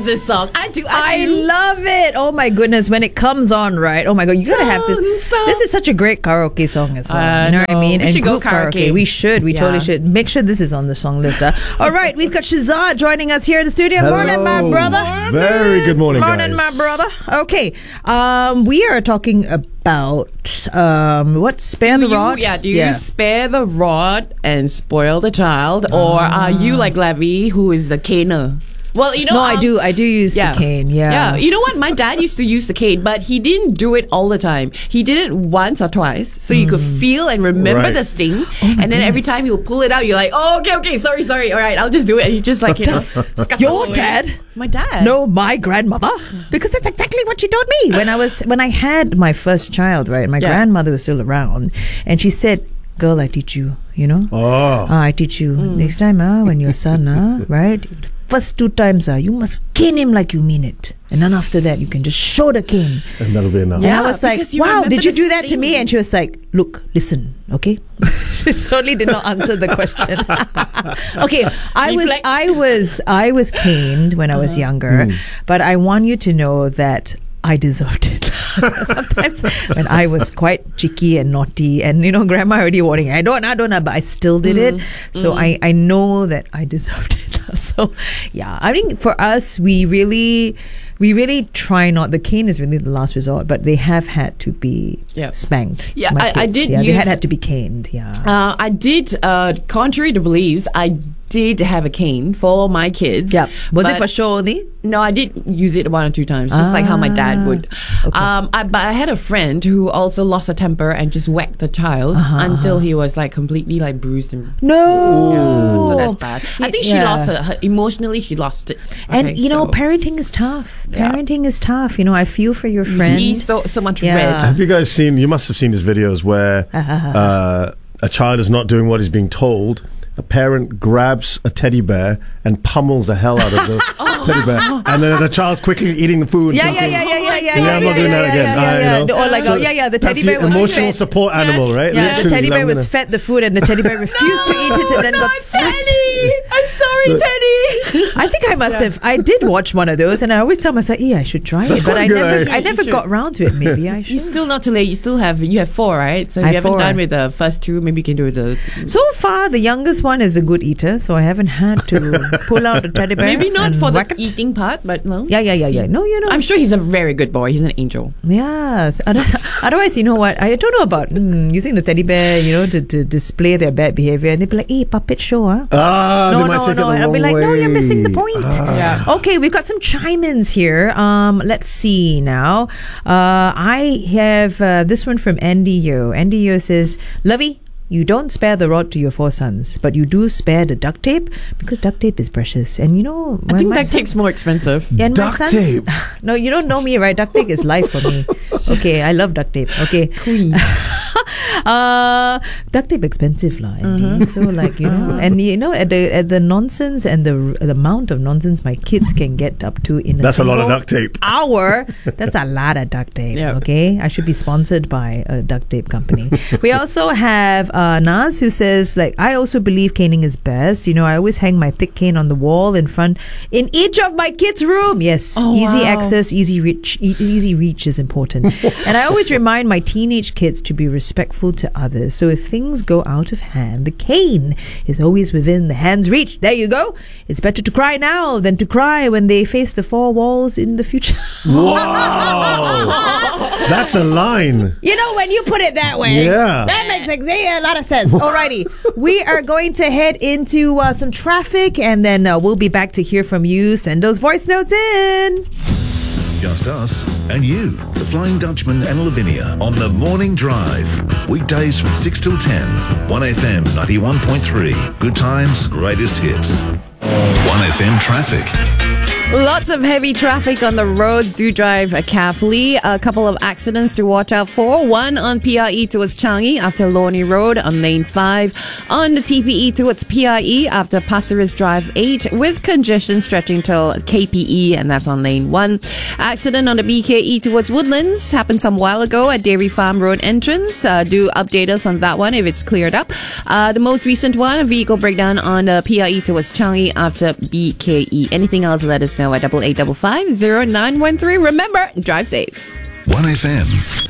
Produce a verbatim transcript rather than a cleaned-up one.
this song. I do. I, I do. love it. Oh my goodness, when it comes on, right? Oh my god, you gotta have this. Don't stop. This is such a great karaoke song as well. I you know, what I know. mean? We should go group karaoke. We should. We Yeah. totally should. Make sure this is on the song list. Huh? All right, we've got Shazad joining us here in the studio. Hello. Morning, my brother. Very good morning, Morning, guys. my brother. Okay, um, we are talking about um, what spare Do the rod. You, yeah, do you spare the rod and spoil the child, or are you like Levy, who is the caner? Well, you know, No, I um, do. I do use yeah. the cane. Yeah. Yeah, you know what? My dad used to use the cane, but he didn't do it all the time. He did it once or twice, so you could feel and remember Right. the sting. Oh my and then every goodness. time you pull it out, you're like, "Oh, okay, okay, sorry, sorry, all right, I'll just do it." And you just like, you know, scuffle Your away. dad? My dad. No, my grandmother, because that's exactly what she told me when I was when I had my first child. Right, my Yeah. grandmother was still around, and she said, "Girl, I teach you. You know, Oh. Ah, I teach you next time. Ah, when your son, ah, right." First two times, ah, you must cane him like you mean it, and then after that, you can just show the cane. And that'll be enough. And Yeah, I was like, because you "Wow, remember did you the do that to sting. me?" And she was like, "Look, listen, okay." She totally did not answer the question. Okay, I was, Reflect. I was, I was caned when I was younger, but I want you to know that I deserved it. Sometimes when I was quite cheeky and naughty, and you know, grandma already warning, I don't, I don't, but I still did it. So I, I know that I deserved it. So yeah, I think for us, we really, we really try not. The cane is really the last resort, but they have had to be Yeah. spanked. Yeah, my I- I kids. did Yeah, they had use- had to be caned. Yeah. Uh, I did, uh, contrary to beliefs, I did have a cane for my kids. Yeah. Was it but- for show only? No, I did use it one or two times, just like how my dad would. okay. Um, I, but I had a friend who also lost a temper and just whacked the child until he was like completely like bruised and. No. Yeah, so that's bad. I think she Yeah. lost her, her emotionally. She lost it. And Okay, you know, so parenting is tough. Yeah. Parenting is tough. You know, I feel for your you friend. see so so much Yeah. red. Have you guys seen? You must have seen these videos where uh, a child is not doing what he's being told. A parent grabs a teddy bear and pummels the hell out of the teddy bear, and then the child's quickly eating the food. Yeah, yeah, thinking, yeah, yeah, yeah, yeah. Yeah, I'm not doing that yeah, again. Yeah, Uh, yeah, you know? Or like, So oh, yeah, yeah. The that's teddy bear the was emotional fed. support animal, Yes. right? Yeah, the Literally, teddy bear I'm was gonna- fed the food, and the teddy bear refused to eat it, and then no, got slapped. Teddy! I'm sorry, So- Teddy. I think I must have. I did watch one of those, and I always tell myself, "Yeah, I should try That's it," but quite I good, never, eh? I never You got should. round to it. Maybe I You're should. still not too late. You still have you have four, right? So I you have haven't four. done with the first two. Maybe you can do the. So far, the youngest one is a good eater, so I haven't had to pull out a teddy bear. Maybe not and for the whack it. eating part, but no. Yeah, yeah, yeah, yeah. No, you know. I'm sure he's a very good boy. He's an angel. Yes. Other- Otherwise, you know what? I don't know about mm, using the teddy bear, you know, to, to display their bad behavior. And they'd be like, hey, puppet show, huh? Ah, no, they might no, take no. it the And I'll wrong be like, way. no, you're missing the point. Yeah. Okay, we've got some chime-ins here. Um, let's see now. Uh, I have uh, this one from Andy Yo. Andy Yo says, Lovey, you don't spare the rod to your four sons, but you do spare the duct tape because duct tape is precious. And you know, I when think my duct son- tape's more expensive. Yeah, and my Duct sons- tape. No, you don't know me, right? Duct tape is life for me. Okay, I love duct tape. Okay. Queen. uh, duct tape expensive lah, indeed. So like you know, and you know at the at the nonsense and the the amount of nonsense my kids can get up to in a That's a lot of single duct tape. hour. That's a lot of duct tape. Yeah. Okay, I should be sponsored by a duct tape company. We also have uh, Naz who says like I also believe caning is best. You know, I always hang my thick cane on the wall in front in each of my kids' room. Yes, Oh, easy wow. access, easy reach, e- easy reach is important. And I always remind my teenage kids to be respectful to others. So if things go out of hand, the cane is always within the hand's reach. There you go. It's better to cry now than to cry when they face the four walls in the future. Wow, that's a line. You know, when you put it that way, Yeah. that makes a, a lot of sense. Alrighty, we are going to head into uh, some traffic, and then uh, we'll be back to hear from you. Send those voice notes in. Just us and you, the Flying Dutchman and Lavinia on the Morning Drive. Weekdays from six till ten. one F M ninety-one point three. Good times, greatest hits. one F M traffic. Lots of heavy traffic on the roads. Do drive uh, carefully. A couple of accidents to watch out for. One on P R E towards Changi after Lornie Road on lane five. On the T P E towards P R E after Pasir Ris Drive eight with congestion stretching till K P E, and that's on lane one. Accident on the B K E towards Woodlands happened some while ago at Dairy Farm Road entrance. Uh, do update us on that one if it's cleared up. Uh, the most recent one, a vehicle breakdown on the P R E towards Changi after B K E. Anything else, let us us know at double eight double five zero nine one three. Remember, drive safe. one F M